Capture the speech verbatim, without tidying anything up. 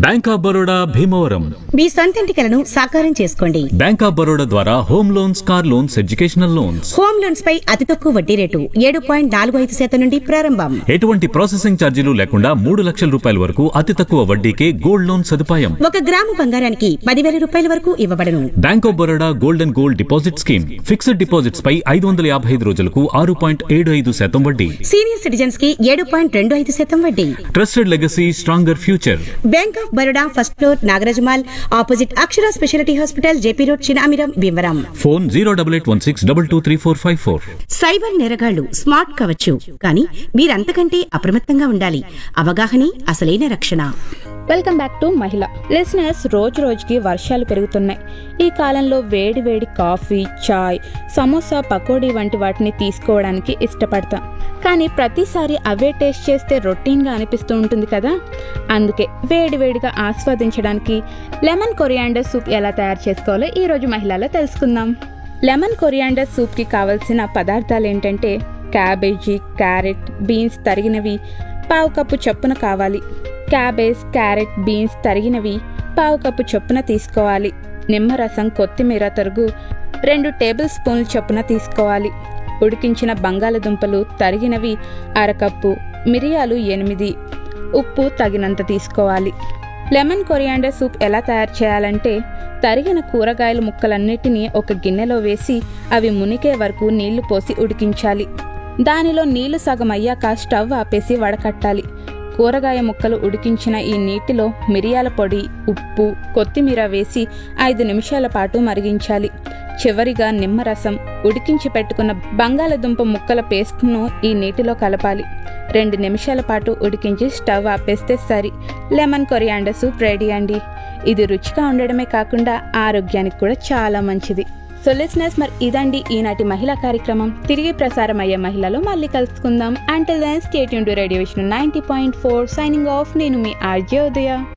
Bank of Baroda Bhimavaram. మీ సొంతింటి కలను సాకారం చేసుకోండి. బ్యాంక్ ఆఫ్ బరోడా ద్వారా home loans, car loans, educational loans. Home loans పై అతి తక్కువ వడ్డీ రేటు ఏడు పాయింట్ నాలుగు ఐదు శాతం నుండి ప్రారంభం. ఎటువంటి ప్రాసెసింగ్ ఛార్జీలు లేకుండా మూడు లక్షల రూపాయల వరకు అతి తక్కువ వడ్డీకే గోల్డ్ లోన్ సదుపాయం. ఒక గ్రాము బంగారానికి పదివేల రూపాయల వరకు ఇవ్వబడును. Bank of Baroda gold and gold deposit scheme. Fixed deposits పై ఐదు వందల యాభై ఐదు రోజులకు ఆరు పాయింట్ ఏడు ఐదు శాతం వడ్డీ. సీనియర్ సిటిజన్స్ కి ఏడు పాయింట్ రెండు ఐదు శాతం వడ్డీ. Trusted legacy, stronger future. Bank of Baroda first floor, Nagaraja Mall, opposite Akshara speciality hospital, JP road, Chinamiram, Bhimavaram. Phone zero double eight one six double two three four five four. Cyber నేరగాళ్లు స్మార్ట్ కావచ్చు, కానీ మీరంతకంటే అప్రమత్తంగా ఉండాలి. అవగాహనే అసలైన రక్షణ. వెల్కమ్ బ్యాక్ టు మహిళ. Listeners, రోజు రోజుకి వర్షాలు పెరుగుతున్నాయి. ఈ కాలంలో వేడి వేడి కాఫీ, చాయ్, సమోసా, పకోడీ వంటి వాటిని తీసుకోవడానికి ఇష్టపడతాం. కానీ ప్రతిసారి అవే టేస్ట్ చేస్తే రొటీన్గా అనిపిస్తూ ఉంటుంది కదా. అందుకే వేడి వేడిగా ఆస్వాదించడానికి లెమన్ కొరియాండర్ సూప్ ఎలా తయారు చేసుకోవాలో ఈరోజు మహిళలో తెలుసుకుందాం. లెమన్ కొరియాండర్ సూప్కి కావలసిన పదార్థాలు ఏంటంటే క్యాబేజీ, క్యారెట్, బీన్స్ తరిగినవి పావు కప్పు చొప్పున కావాలి. క్యాబేజ్, క్యారెట్, బీన్స్ తరిగినవి పావు కప్పు చొప్పున తీసుకోవాలి. నిమ్మరసం, కొత్తిమీర తరుగు రెండు టేబుల్ స్పూన్ల చొప్పున తీసుకోవాలి. ఉడికించిన బంగాళదుంపలు తరిగినవి అరకప్పు, మిరియాలు ఎనిమిది, ఉప్పు తగినంత తీసుకోవాలి. లెమన్ కొరియాండర్ సూప్ ఎలా తయారు చేయాలంటే తరిగిన కూరగాయల ముక్కలన్నిటినీ ఒక గిన్నెలో వేసి అవి మునిగే వరకు నీళ్లు పోసి ఉడికించాలి. దానిలో నీళ్లు సగం అయ్యాక స్టవ్ ఆపేసి వడకట్టాలి. కూరగాయ ముక్కలు ఉడికించిన ఈ నీటిలో మిరియాల పొడి, ఉప్పు, కొత్తిమీర వేసి ఐదు నిమిషాల పాటు మరిగించాలి. చివరిగా నిమ్మరసం, ఉడికించి పెట్టుకున్న బంగాళదుంప ముక్కల పేస్ట్ను ఈ నీటిలో కలపాలి. రెండు నిమిషాల పాటు ఉడికించి స్టవ్ ఆపేస్తే సరి. లెమన్ కొరియాండర్ సూప్ రెడీ అండి. ఇది రుచిగా ఉండడమే కాకుండా ఆరోగ్యానికి కూడా చాలా మంచిది. సో లిసనర్స్, మరి ఇదండి ఈనాటి మహిళా కార్యక్రమం. తిరిగి ప్రసారం అయ్యే మహిళలో మళ్ళీ కలుసుకుందాం. Until then stay tuned to radio Vishnu ninety point four. Signing off. నేను మీ ఆర్జే ఉదయ.